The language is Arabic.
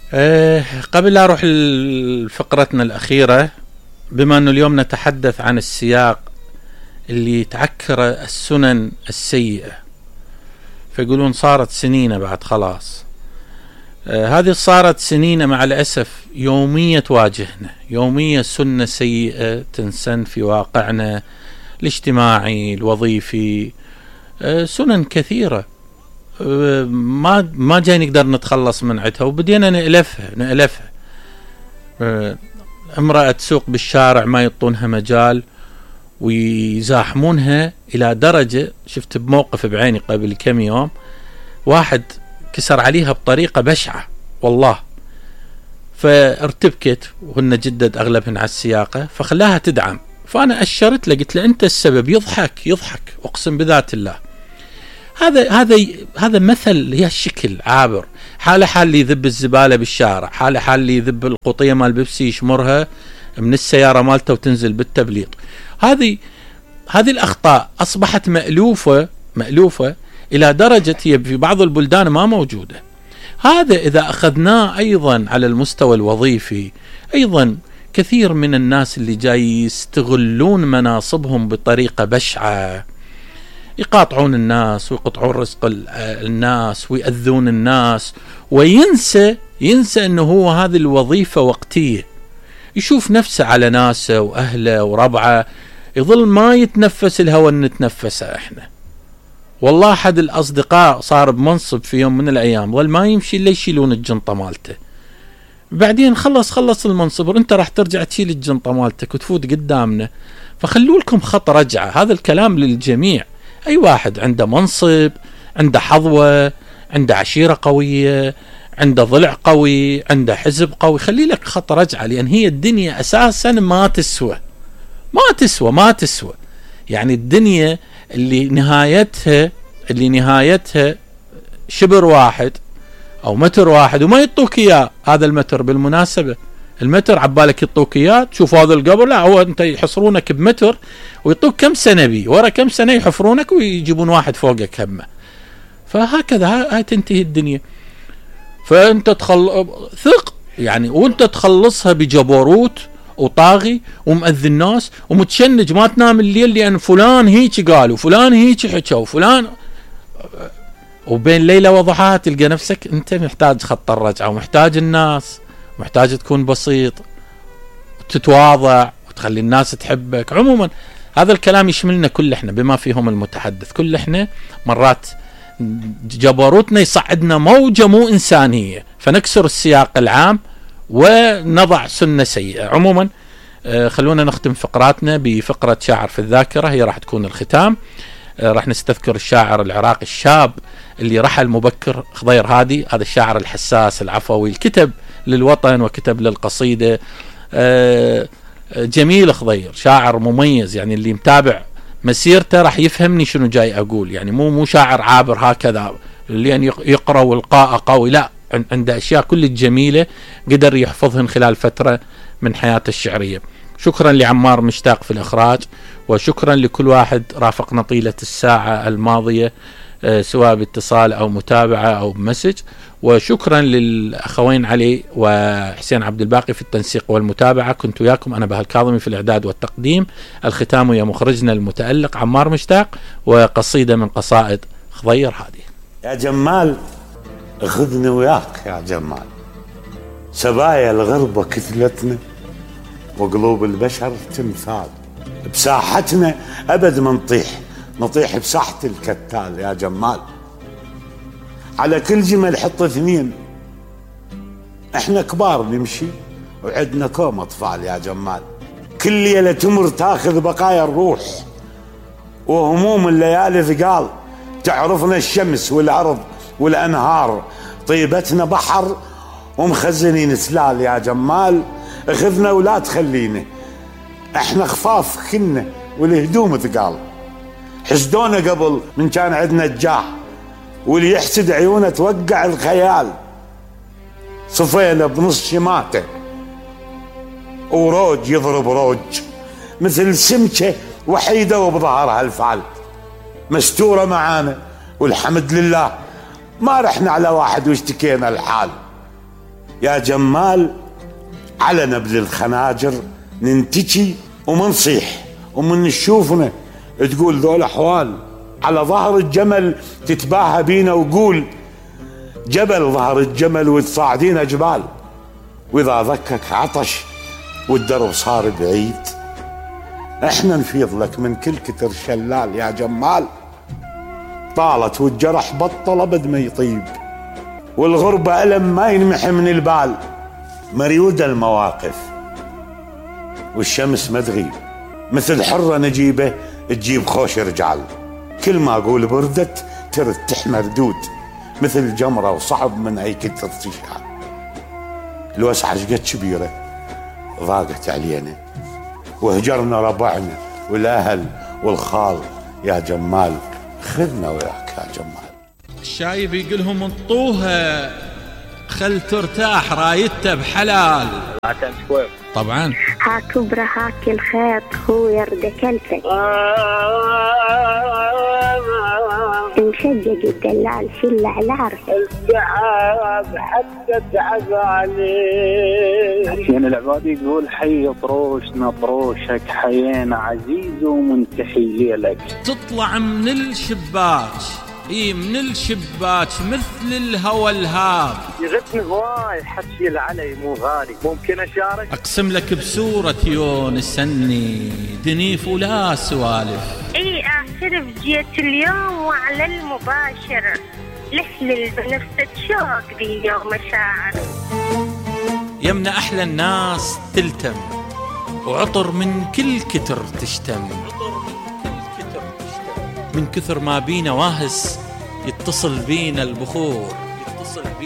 قبل لا أروح لفقرتنا الأخيرة، بما أنه اليوم نتحدث عن السياق اللي تعكر السنن السيئة، فيقولون صارت سنين بعد خلاص. هذه صارت سنين مع الأسف يومية تواجهنا، يومية سنة سيئة تنسن في واقعنا الاجتماعي الوظيفي، سنن كثيرة ما جاي نقدر نتخلص من عدها، وبدينا نألفها. امرأة تسوق بالشارع ما يعطونها مجال ويزاحمونها، إلى درجة شفت بموقف بعيني قبل كم يوم واحد كسر عليها بطريقة بشعة والله، فارتبكت وهن جدد أغلبهن على السياقة، فخلاها تدعم. فأنا أشرت له قلت له أنت السبب. يضحك أقسم بذات الله. هذا مثل، هي الشكل عابر، حال اللي يذب الزبالة بالشارع، حال اللي يذب القطية مال بيبسي يشمرها من السيارة مالته وتنزل بالتبليط. هذه الأخطاء أصبحت مألوفة إلى درجة هي في بعض البلدان ما موجودة. هذا إذا أخذناه أيضا على المستوى الوظيفي، أيضا كثير من الناس اللي جاي يستغلون مناصبهم بطريقة بشعة، يقاطعون الناس ويقطعون رزق الناس ويأذون الناس، وينسى أنه هو هذه الوظيفة وقتية. يشوف نفسه على ناسه وأهله وربعه، يظل ما يتنفس الهواء اللي نتنفسه احنا. والله أحد الأصدقاء صار بمنصب في يوم من الأيام، ظل ما يمشي إلا يشيلون الجنطة مالته. بعدين خلص المنصب، انت راح ترجع تشيل الجنطة مالتك وتفوت قدامنا. فخلوا لكم خط رجعة. هذا الكلام للجميع. أي واحد عنده منصب، عنده حظوة، عنده عشيرة قوية، عنده ضلع قوي، عنده حزب قوي، خلي لك خط رجعة، لأن هي الدنيا أساسا ما تسوى. يعني الدنيا اللي نهايتها شبر واحد أو متر واحد وما يطوك إياه. هذا المتر بالمناسبة، المتر عبالك يطوك إياه، تشوف هذا القبر، لا هو أنت يحصرونك بمتر ويطوك كم سنة بيه، ورا كم سنة يحفرونك ويجيبون واحد فوقك همه. فهكذا هاي تنتهي الدنيا. فأنت ثق يعني، وأنت تخلصها بجبروت وطاغي ومؤذي الناس ومتشنج، ما تنام الليل لأن فلان هيك قال وفلان هيك حكى وفلان، وبين ليلة وضحاها تلقى نفسك أنت محتاج خط الرجعة، ومحتاج الناس، محتاج تكون بسيط وتتواضع وتخلي الناس تحبك. عموما هذا الكلام يشملنا كل احنا بما فيهم المتحدث. كل احنا مرات جبروتنا يصعدنا موجة مو إنسانية، فنكسر السياق العام ونضع سنة سيئة. عموما خلونا نختم فقراتنا بفقرة شاعر في الذاكرة، هي راح تكون الختام. راح نستذكر الشاعر العراقي الشاب اللي رحل مبكر، خضير هادي. هذا الشاعر الحساس العفوي، الكتب للوطن وكتب للقصيدة. جميل خضير، شاعر مميز، يعني اللي متابع مسيرته راح يفهمني شنو جاي أقول. يعني مو شاعر عابر هكذا اللي يقرأ والقاء قوي، لا، عنده أشياء كل الجميلة قدر يحفظهن خلال فترة من حياته الشعرية. شكرا لعمار مشتاق في الإخراج، وشكرا لكل واحد رافقنا طيلة الساعة الماضية سواء باتصال أو متابعة أو بمسج. وشكرا للأخوين علي وحسين عبد الباقي في التنسيق والمتابعة. كنت وياكم أنا بهاء الكاظمي في الإعداد والتقديم. الختام يا مخرجنا المتألق عمار مشتاق، وقصيدة من قصائد خضير هادي. يا جمال خذني وياك يا جمال، سبايا الغربة كثلتنا وقلوب البشر تمثال، بساحتنا أبد ما نطيح بساحة الكتال يا جمال. على كل جمل حط اثنين، احنا كبار نمشي وعدنا كوم اطفال يا جمال. كل ليلة تمر تاخذ بقايا الروح وهموم الليالي ثقال، تعرفنا الشمس والأرض والأنهار، طيبتنا بحر ومخزنين سلال يا جمال. اخذنا ولا تخلينا، احنا خفاف كنا والهدوم ثقال. حسدونا قبل من كان عندنا الجاه، واللي يحسد عيونه توقع الخيال. صفينا بنص شماته وروج يضرب روج، مثل سمكة وحيدة وبظهرها الفعل. مستورة معانا والحمد لله، ما رحنا على واحد واشتكينا الحال. يا جمال على نبذ الخناجر ننتجي ومنصيح ومن نشوفنا تقول ذول احوال. على ظهر الجمل تتباهى بينا وقول جبل ظهر الجمل وتصاعدين جبال. واذا ذكك عطش والدرب صار بعيد احنا نفيض لك من كل كتر شلال يا جمال. طالت والجرح بطل ابد ما يطيب والغربة ألم ما ينمحي من البال. مريودة المواقف والشمس ما تغيب مثل حرة نجيبة تجيب خوش رجال. كل ما أقول بردت ترد تحمر دود مثل جمرة وصعب من أي كتر تشعل. الوسعة شقد كبيرة ضاقت علينا وهجرنا ربعنا والأهل والخال يا جمال. خذنا وياك يا جمال. الشايب يقولهم انطوها خل ترتاح رايته بحلال. طبعا هاك كبرى هاك الخيط هو يرد كلتك مشجج الدلال شلع العرس التعب حتى تعب عليه. حسين العبادي يقول حي طروشنا طروشك حيينا عزيز ومنتحي لك. تطلع من الشباك من الشباك مثل الهوى الهاب. يغثني هواي حكي العلي مو غالي ممكن اشارك. اقسم لك بسورة يونس اني دنيف ولا سوالف. اي اعترف جيت اليوم وعلى المباشر لحلل بنفسك شوق ذي يوم مشاعر. يمنا احلى الناس تلتم وعطر من كل كتر تشتم. من كثر ما بينا واهس يتصل بينا البخور.